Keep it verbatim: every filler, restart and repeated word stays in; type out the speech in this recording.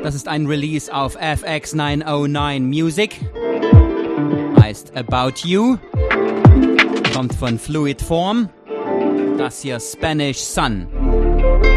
Das ist ein Release auf F X neunhundertneun Music. Heißt About You. Kommt von Fluid Form. Das hier Spanish Sun.